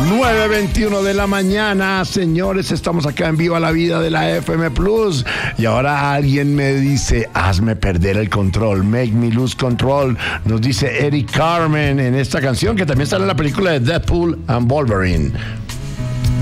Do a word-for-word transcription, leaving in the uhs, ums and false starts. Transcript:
nueve veintiuno de la mañana, señores, estamos acá en Viva la Vida de la F M Plus. Y ahora alguien me dice, hazme perder el control, make me lose control. Nos dice Eric Carmen en esta canción que también sale en la película de Deadpool and Wolverine.